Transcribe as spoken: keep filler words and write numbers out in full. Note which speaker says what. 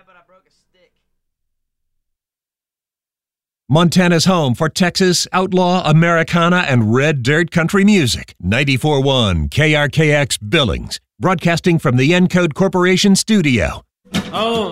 Speaker 1: but I broke a stick.
Speaker 2: Montana's home for Texas, outlaw, Americana, and red dirt country music. ninety-four point one K R K X Billings, broadcasting from the Encode Corporation studio.
Speaker 1: Oh.